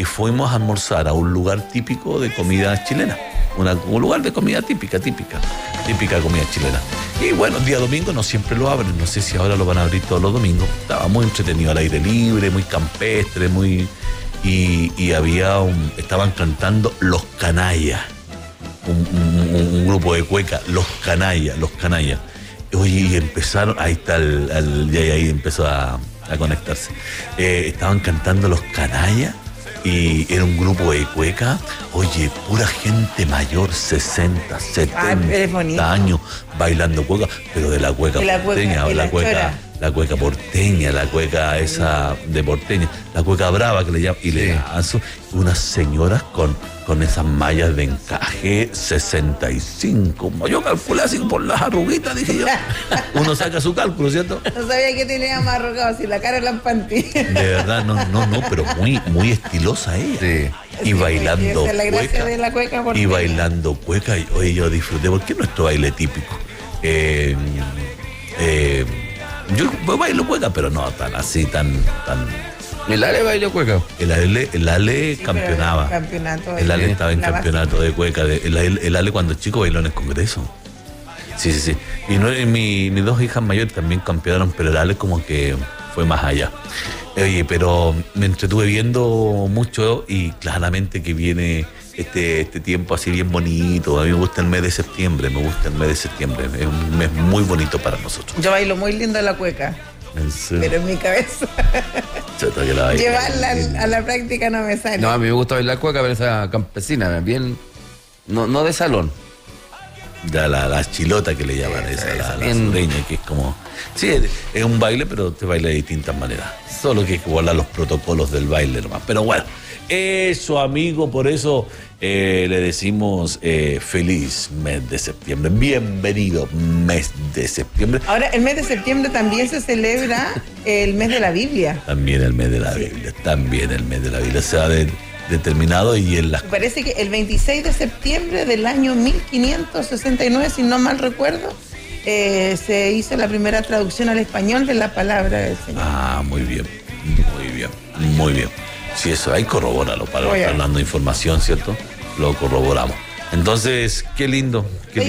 fuimos a almorzar a un lugar típico de comida chilena. Un lugar de comida típica comida chilena. Y bueno, el día domingo no siempre lo abren, no sé si ahora lo van a abrir todos los domingos. Estaba muy entretenido al aire libre, muy campestre, y estaban cantando Los Canallas, un grupo de cueca, Los Canallas. Oye, y empezaron, ahí está ahí empezó a conectarse. Estaban cantando Los Canallas. Y era un grupo de cueca, oye, pura gente mayor, 60, 70 años, bailando cueca, pero de la cueca porteña, la cueca porteña, la cueca esa de porteña, la cueca brava que le llaman, y le dan unas señoras con esas mallas de encaje 65. Yo calculé así por las arruguitas, dije yo. Uno saca su cálculo, ¿cierto? No sabía que tenía más arrugado, si la cara era lampante. De verdad, no, pero muy estilosa ella. Sí. Y bailando cueca. Y bailando cueca, y oye, yo disfruté, porque es nuestro baile típico. Yo bailo cueca, pero no tan así, tan. ¿El Ale bailó cueca? El Ale campeonaba. El Ale estaba en campeonato de cueca. El Ale cuando chico bailó en el Congreso. Sí. Y mis dos hijas mayores también campeonaron, pero el Ale como que fue más allá. Oye, pero me entretuve viendo mucho y claramente que viene este tiempo así bien bonito. A mí me gusta el mes de septiembre, Es un mes muy bonito para nosotros. Yo bailo muy lindo la cueca. Pero en mi cabeza llevarla a la práctica no me sale. No, a mí me gusta bailar cueca, pero esa campesina, bien, no de salón. Ya la chilota que le llaman, la sureña, que es como... Sí, es un baile, pero te baila de distintas maneras. Solo que hay que guardar los protocolos del baile nomás. Pero bueno, eso, amigo, por eso le decimos feliz mes de septiembre. Bienvenido mes de septiembre. Ahora, el mes de septiembre también se celebra el mes de la Biblia. También el mes de la Biblia. Se ha determinado y en las... Parece que el 26 de septiembre del año 1569, si no mal recuerdo, se hizo la primera traducción al español de la palabra del Señor. Ah, muy bien. Sí, eso, ahí corrobóralo para estar dando información, ¿cierto? Lo corroboramos. Entonces, qué lindo. Qué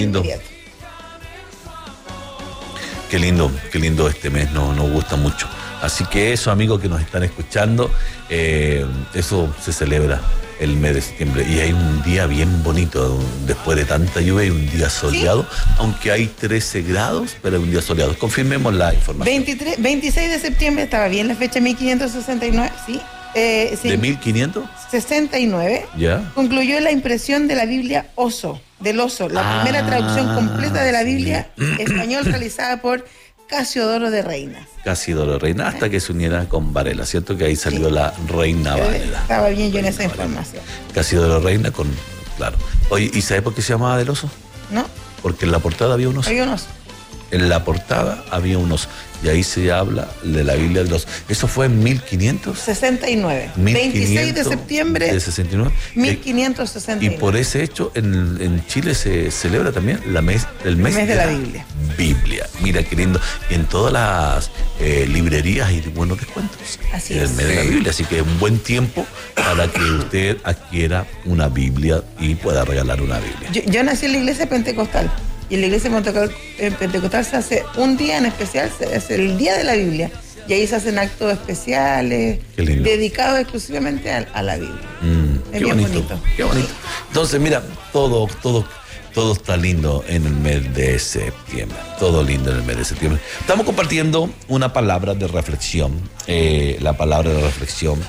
lindo este mes, nos gusta mucho. Así que eso, amigos que nos están escuchando, eso se celebra el mes de septiembre. Y hay un día bien bonito, después de tanta lluvia, hay un día soleado, aunque hay 13 grados, pero hay un día soleado. Confirmemos la información. 26 de septiembre, estaba bien la fecha, 1569, ¿sí? ¿De 1500? 69. Ya. Concluyó la impresión de la Biblia del Oso, la primera traducción completa de la Biblia español realizada por Casiodoro de Reina. Hasta que se uniera con Varela, ¿cierto? Que ahí salió la Reina Varela. Estaba bien yo en esa información. Casiodoro Reina claro. Oye, ¿y sabes por qué se llamaba del oso? ¿No? Porque en la portada había un oso. En la portada había un oso. Y ahí se habla de la Biblia de los... Eso fue en 1569. 26 de septiembre de 69. 1569. Y por ese hecho, en Chile se celebra también el mes de la Biblia. Mira, qué lindo. Y en todas las librerías hay buenos descuentos. Así es. El mes de la Biblia. Así que es un buen tiempo para que usted adquiera una Biblia y pueda regalar una Biblia. Yo nací en la iglesia pentecostal. Y en la iglesia pentecostal se hace un día en especial, se hace el Día de la Biblia. Y ahí se hacen actos especiales dedicados exclusivamente a la Biblia. Qué bonito. Entonces, mira, todo está lindo en el mes de septiembre. Todo lindo en el mes de septiembre. Estamos compartiendo una palabra de reflexión. La palabra de reflexión.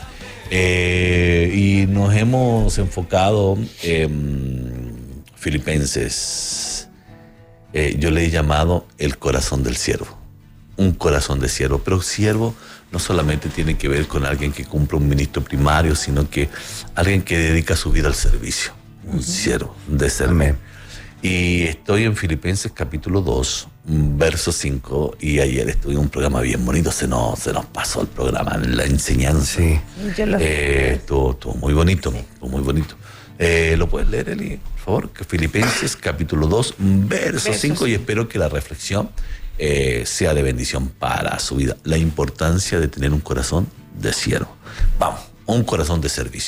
Y nos hemos enfocado en Filipenses. Yo le he llamado el corazón del siervo. Un corazón de siervo. Pero siervo no solamente tiene que ver con alguien que cumple un ministro primario, sino que alguien que dedica su vida al servicio. Un siervo de servicio. Y estoy en Filipenses capítulo 2, verso 5, y ayer estuve en un programa bien bonito, se nos pasó el programa, la enseñanza. Sí. Estuvo muy bonito, muy bonito. ¿Lo puedes leer, Eli, por favor? Filipenses capítulo 2, verso 5, y espero que la reflexión sea de bendición para su vida. La importancia de tener un corazón de siervo. Vamos, un corazón de servicio.